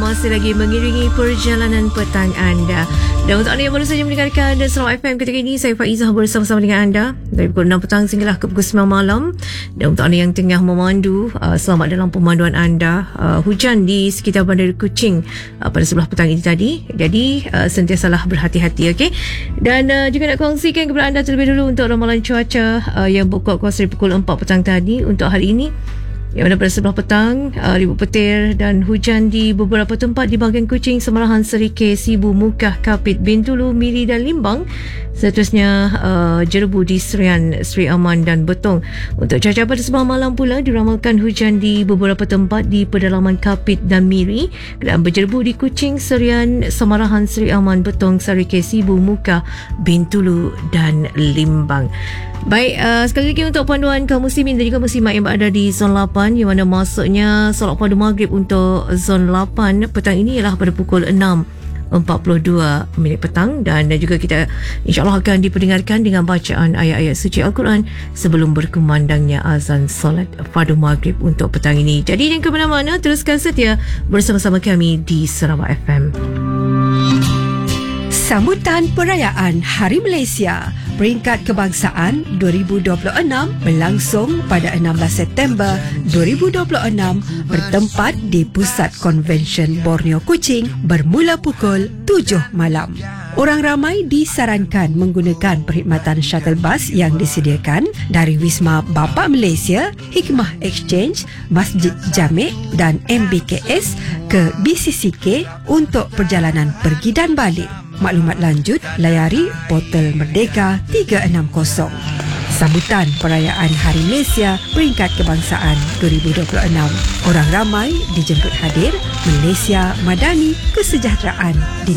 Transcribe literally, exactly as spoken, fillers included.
masih lagi mengiringi perjalanan petang anda. Dan untuk anda yang baru saja mendengarkan dan Sarawak F M ketika ini, saya Faizah bersama-sama dengan anda dari pukul enam petang sehinggalah ke pukul sembilan malam. Dan untuk anda yang tengah memandu, uh, selamat dalam pemanduan anda. Uh, hujan di sekitar Bandar Kuching uh, pada sebelah petang ini tadi. Jadi uh, sentiasalah berhati-hati, okey. Dan uh, juga nak kongsikan kepada anda terlebih dulu untuk ramalan cuaca uh, yang berkuat kuasa dari pukul empat petang tadi untuk hari ini. Yang mana pada sebelah petang, uh, ribut petir dan hujan di beberapa tempat di bahagian Kuching, Semarahan, Serikeh, Sibu, Mukah, Kapit, Bintulu, Miri dan Limbang. Seterusnya uh, Jerebu di Serian, Seri Aman dan Betong. Untuk cuaca pada sebelah malam pula diramalkan hujan di beberapa tempat di pedalaman Kapit dan Miri, dan berjerebu di Kuching, Serian, Semarahan, Seri Aman, Betong, Serikeh, Sibu, Mukah, Bintulu dan Limbang. Baik, uh, sekali lagi untuk panduan kaum muslimin dan juga muslimat yang berada di zon lapan, yang mana masuknya solat fardu maghrib untuk zon lapan petang ini ialah pada pukul enam empat puluh dua minit petang, dan juga kita insyaAllah akan diperdengarkan dengan bacaan ayat-ayat suci Al-Quran sebelum berkumandangnya azan solat fardu maghrib untuk petang ini. Jadi jangan ke mana-mana, teruskan setia bersama-sama kami di Sarawak F M. Sambutan perayaan Hari Malaysia Peringkat Kebangsaan dua ribu dua puluh enam berlangsung pada enam belas September dua ribu dua puluh enam bertempat di Pusat Konvensyen Borneo Kuching bermula pukul tujuh malam. Orang ramai disarankan menggunakan perkhidmatan shuttle bus yang disediakan dari Wisma Bapa Malaysia, Hikmah Exchange, Masjid Jamek dan M B K S ke B C C K untuk perjalanan pergi dan balik. Maklumat lanjut, layari portal Merdeka tiga enam kosong. Sambutan perayaan Hari Malaysia Peringkat Kebangsaan dua ribu dua puluh enam. Orang ramai dijemput hadir. Malaysia Madani Kesejahteraan di